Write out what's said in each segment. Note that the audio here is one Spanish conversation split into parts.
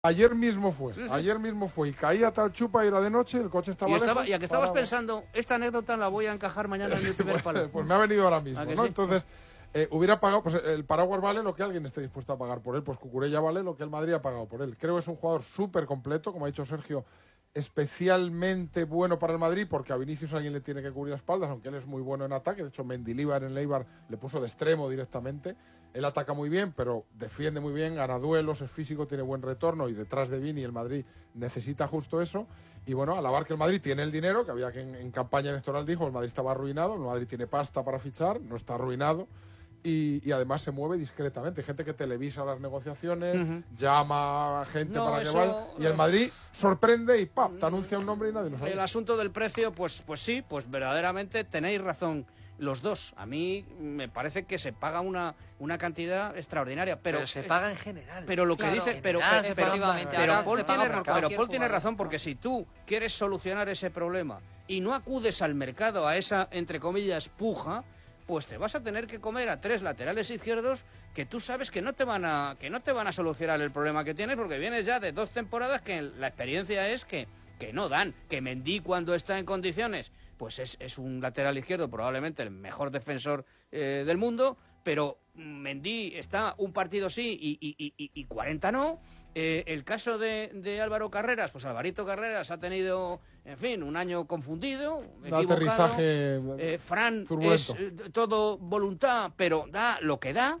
Ayer mismo fue, Sí, sí. ayer mismo fue. Y caía tal chupa y era de noche, el coche estaba lejos. Y a que estabas paraba. pensando, esta anécdota la voy a encajar mañana en mi primer palo. Pues me ha venido ahora mismo, ¿A que ¿no? sí? Entonces, hubiera pagado, pues el paraguas vale lo que alguien esté dispuesto a pagar por él, pues Cucurella vale lo que el Madrid ha pagado por él. Creo que es un jugador súper completo, como ha dicho Sergio, especialmente bueno para el Madrid, porque a Vinicius alguien le tiene que cubrir las espaldas, aunque él es muy bueno en ataque. De hecho, Mendilibar en Eibar le puso de extremo directamente. Él ataca muy bien, pero defiende muy bien, gana duelos, es físico, tiene buen retorno, y detrás de Vini el Madrid necesita justo eso. Y bueno, alabar que el Madrid tiene el dinero, que había que en campaña electoral dijo, el Madrid estaba arruinado, el Madrid tiene pasta para fichar, no está arruinado. Y además se mueve discretamente. Hay gente que televisa las negociaciones, llama a gente para que vaya. Y el Madrid sorprende y ¡pap! Te anuncia un nombre y nadie lo sabe. El asunto del precio, pues sí, pues verdaderamente tenéis razón los dos. A mí me parece que se paga una cantidad extraordinaria, pero se paga en general. Pero lo que Claro, dice, en pero general, efectivamente. Ahora Paul se paga por cualquier tiene jugador. razón, porque si tú quieres solucionar ese problema y no acudes al mercado a esa, entre comillas, puja, pues te vas a tener que comer a 3 laterales izquierdos que tú sabes que no te van a solucionar el problema que tienes, porque vienes ya de 2 temporadas que la experiencia es que no dan. Que Mendy, cuando está en condiciones, pues es un lateral izquierdo, probablemente el mejor defensor del mundo, pero Mendy está un partido sí y 40 no. El caso de Álvaro Carreras, pues Alvarito Carreras ha tenido, en fin, un año confundido, Un aterrizaje Fran turbulento. es todo voluntad, pero da lo que da,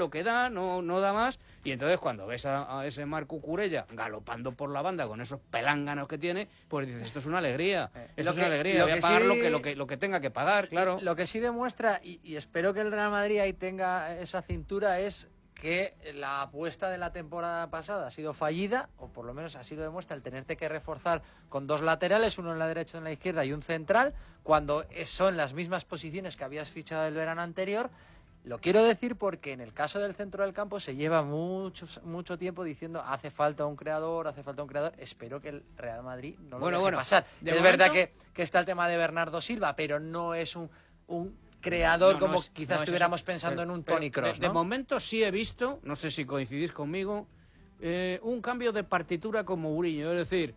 no da más. Y entonces cuando ves a ese Marc Cucurella galopando por la banda con esos pelánganos que tiene, pues dices, esto es una alegría, voy a pagar lo que tenga que pagar, claro. Lo que sí demuestra, y espero que el Real Madrid ahí tenga esa cintura, es que la apuesta de la temporada pasada ha sido fallida, o por lo menos así lo demuestra el tenerte que reforzar con 2 laterales, uno en la derecha y en la izquierda y un central, cuando son las mismas posiciones que habías fichado el verano anterior. Lo quiero decir porque en el caso del centro del campo se lleva mucho tiempo diciendo hace falta un creador. Espero que el Real Madrid no lo deje pasar. Es verdad que está el tema de Bernardo Silva, pero no es un creador quizás estuviéramos pensando en un Toni Kroos, ¿no? De momento sí he visto, no sé si coincidís conmigo, un cambio de partitura con Mourinho, es decir,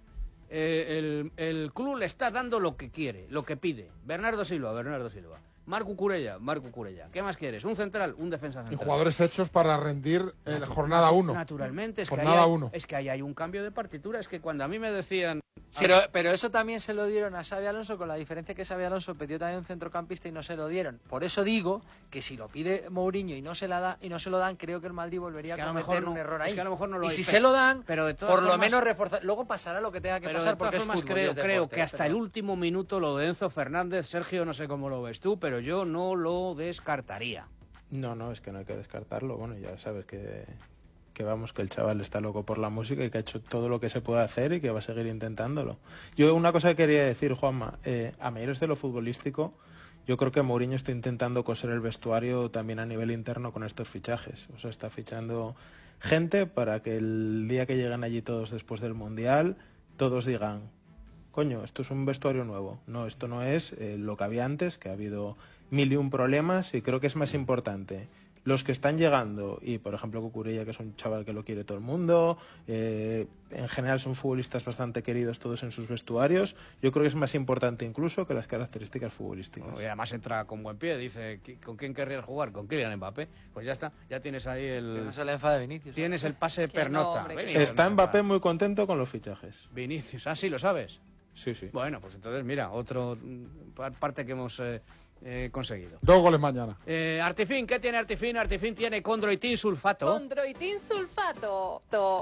el club le está dando lo que quiere, lo que pide. Bernardo Silva. Marc Cucurella. ¿Qué más quieres? Un central, un defensa central. Y jugadores hechos para rendir jornada 1. Naturalmente, es que ahí hay un cambio de partitura. Es que cuando a mí me decían... Pero eso también se lo dieron a Xabi Alonso, con la diferencia que Xabi Alonso pidió también un centrocampista y no se lo dieron. Por eso digo que si lo pide Mourinho y no se lo dan, creo que el Madrid volvería a cometer un error ahí. Es que a lo mejor no lo y hay, si se lo dan, pero de todas por lo formas, menos reforzar. Luego pasará lo que tenga que pasar, porque es fútbol, creo que hasta el último minuto lo de Enzo Fernández, Sergio, no sé cómo lo ves tú, pero yo no lo descartaría. No, es que no hay que descartarlo. Bueno, ya sabes que vamos, que el chaval está loco por la música y que ha hecho todo lo que se puede hacer y que va a seguir intentándolo. Yo una cosa que quería decir, Juanma, a mayores de lo futbolístico, yo creo que Mourinho está intentando coser el vestuario también a nivel interno con estos fichajes. O sea, está fichando gente para que el día que lleguen allí todos después del Mundial, todos digan, coño, esto es un vestuario nuevo. No, esto no es lo que había antes, que ha habido 1001 problemas, y creo que es más importante los que están llegando, y por ejemplo Cucurella, que es un chaval que lo quiere todo el mundo, en general son futbolistas bastante queridos todos en sus vestuarios. Yo creo que es más importante incluso que las características futbolísticas. Y además entra con buen pie, dice, ¿con quién querrías jugar? Con Kylian Mbappé. Pues ya está, ya tienes ahí no se le enfade Vinicius. Tienes el pase pernota. Está Mbappé muy contento con los fichajes. Vinicius, sí lo sabes. Sí. Bueno, pues entonces mira, otro parte que hemos conseguido. 2 goles mañana. Artifin, ¿qué tiene Artifin? Artifin tiene condroitin sulfato. Condroitin sulfato.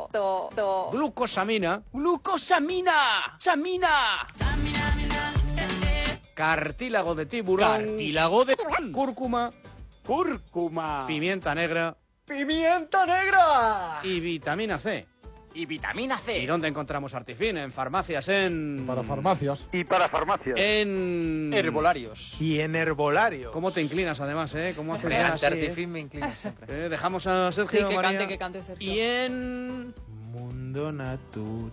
Glucosamina. ¡Samina! Cartílago de tiburón. Cúrcuma. Pimienta negra. Y vitamina C. ¿Y dónde encontramos Artifin? En farmacias, Para farmacias. en Herbolarios. Y en herbolario. ¿Cómo te inclinas además, ¿Cómo haces Ante así, Artifin me inclino siempre. Dejamos a Sergio María. Que cante Sergio. Y en... Mundo natural.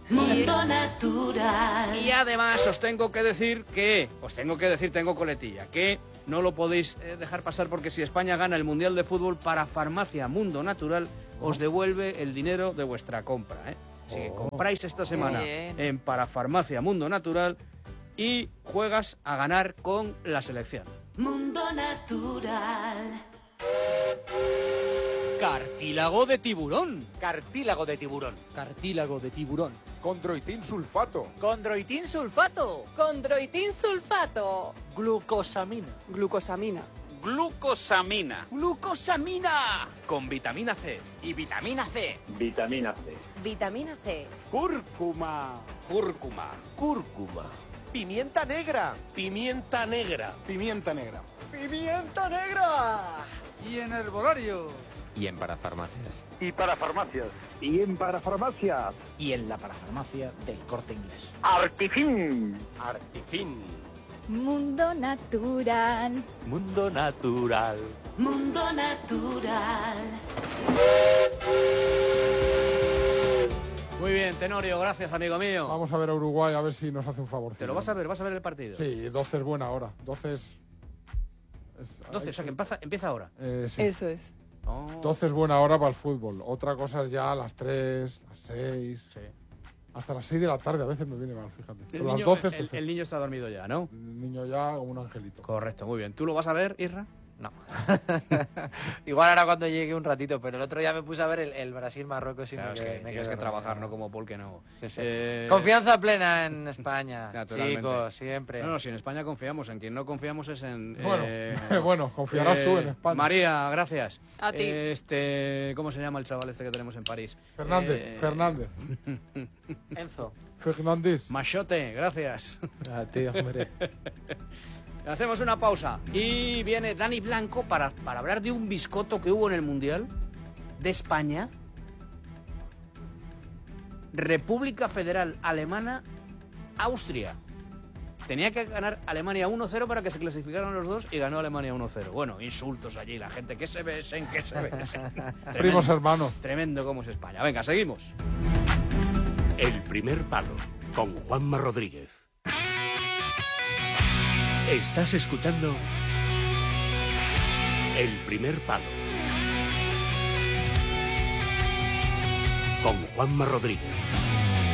Y además os tengo que decir, tengo coletilla, que no lo podéis dejar pasar, porque si España gana el Mundial de Fútbol, para Farmacia Mundo Natural os devuelve el dinero de vuestra compra, Así que compráis esta semana bien. en Parafarmacia Mundo Natural y juegas a ganar con la selección. Mundo Natural. Cartílago de tiburón. Cartílago de tiburón. Cartílago de tiburón. Condroitin sulfato. Condroitin sulfato. Condroitin sulfato. Glucosamina. Glucosamina. Glucosamina. Glucosamina. Con vitamina C. Y vitamina C. Vitamina C. Vitamina C. Cúrcuma. Cúrcuma. Cúrcuma. Pimienta negra. Pimienta negra. Pimienta negra. Pimienta negra. Y en herbolario. Y en parafarmacias. Y para farmacias. Y en parafarmacias. Y en la parafarmacia del Corte Inglés. Artifin. Artifin. Mundo Natural. Mundo natural. Mundo Natural. Muy bien, Tenorio, gracias, amigo mío. Vamos a ver a Uruguay, a ver si nos hace un favor. ¿Te lo vas a ver? ¿Vas a ver el partido? Sí, 12 es buena hora. 12 es... 12, o sea que empieza ahora. Sí. Eso es. Oh. 12 es buena hora para el fútbol. Otra cosa es ya a las 3, las 6... Sí. Hasta las 6 de la tarde a veces me viene mal, fíjate. El Pero niño, las 12 es el perfecto. niño está dormido ya, ¿no? El niño ya como un angelito. Correcto, muy bien. ¿Tú lo vas a ver, Isra? No. Igual ahora cuando llegue un ratito, pero el otro día me puse a ver el Brasil-Marruecos y Claro, me es que quedé tienes que dormido. trabajar, no como Paul que no. Sí, sí. Eh, Confianza plena en España, Naturalmente. chicos, siempre. No, si en España confiamos, en quien no confiamos es en... Bueno, bueno, confiarás tú en España. María, gracias. A ti. ¿Cómo se llama el chaval este que tenemos en París? Fernández. Enzo. Fernández. Machote, gracias. A ti, hombre. Hacemos una pausa y viene Dani Blanco para hablar de un biscoto que hubo en el Mundial de España. República Federal Alemana, Austria. Tenía que ganar Alemania 1-0 para que se clasificaran los dos y ganó Alemania 1-0. Bueno, insultos allí, la gente, que se besen, que se besen. Primos hermanos. Tremendo como es España. Venga, seguimos. El primer palo, con Juanma Rodríguez. Estás escuchando El primer palo, con Juanma Rodríguez.